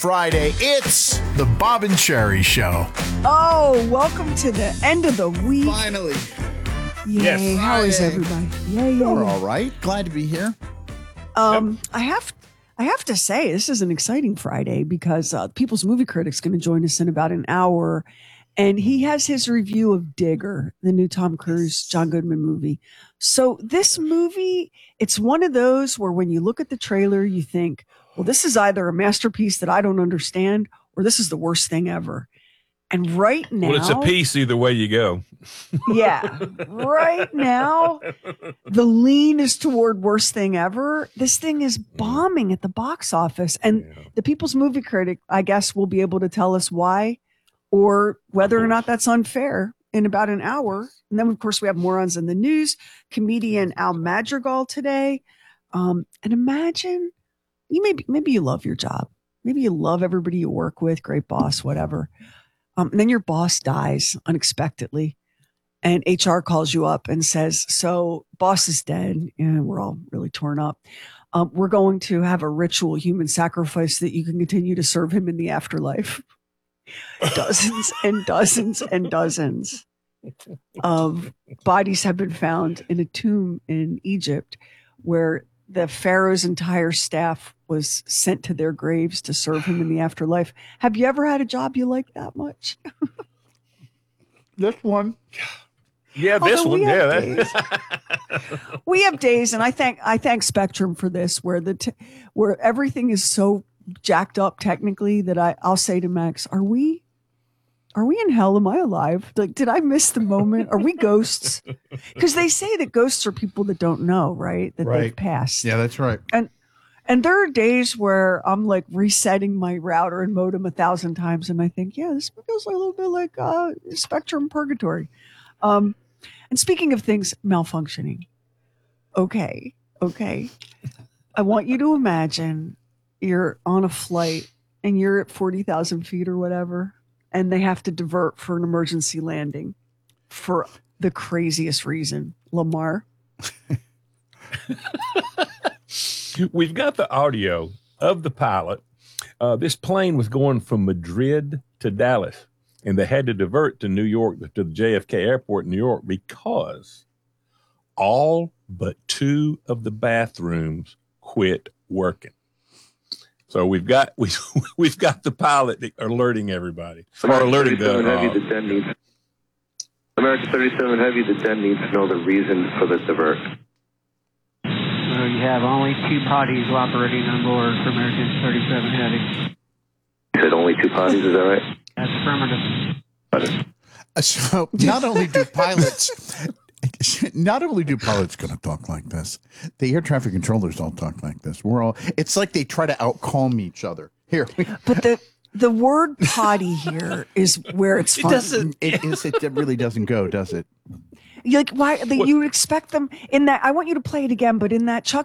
Friday, it's the Bob and Sherry Show. Oh, welcome to the end of the week. Finally. Yay. Yes. How is Friday. everybody? Yay. We're all right. Glad to be here. I have to say, this is an exciting Friday because People's Movie Critic's going to join us in about an hour. And he has his review of Digger, the new Tom Cruise, John Goodman movie. So this movie, it's one of those where when you look at the trailer, you think, well, this is either a masterpiece that I don't understand or this is the worst thing ever. And right now... Well, it's a piece either way you go. Yeah. Right now, the lean is toward worst thing ever. This thing is bombing at the box office. And the People's Movie Critic, I guess, will be able to tell us why or whether or not that's unfair in about an hour. And then, of course, we have morons in the news, comedian Al Madrigal today. And imagine, maybe you love your job. Maybe you love everybody you work with, great boss, whatever. And then your boss dies unexpectedly and HR calls you up and says, so boss is dead and we're all really torn up. We're going to have a ritual human sacrifice that you can continue to serve him in the afterlife. Dozens and dozens and dozens of bodies have been found in a tomb in Egypt where the pharaoh's entire staff was sent to their graves to serve him in the afterlife. Have you ever had a job you like that much? This one. Yeah, this one. Yeah. We have days, and I thank Spectrum for this, where where everything is so jacked up technically that I'll say to Max, Are we in hell? Am I alive? Like, did I miss the moment? Are we ghosts? Because they say that ghosts are people that don't know, right? That they've passed. Yeah, that's right. And there are days where I'm like resetting my router and modem 1,000 times, and I think, yeah, this feels a little bit like Spectrum purgatory. And speaking of things malfunctioning, okay. I want you to imagine you're on a flight and you're at 40,000 feet or whatever, and they have to divert for an emergency landing for the craziest reason. Lamar. We've got the audio of the pilot. This plane was going from Madrid to Dallas, and they had to divert to New York, to the JFK airport in New York, because all but 2 of the bathrooms quit working. So we've got the pilot alerting everybody, or alerting the American 37 Heavy, the 10 needs to know the reason for the divert. So you have only 2 potties operating on board for American 37 Heavy. You said only 2 potties, is that right? That's affirmative. So not only do pilots going to talk like this, the air traffic controllers all talk like this. It's like they try to outcalm each other. Here. But the word potty here is where it's fun. It really doesn't go, does it? Like, why you would expect them in that? I want you to play it again, but in that Chuck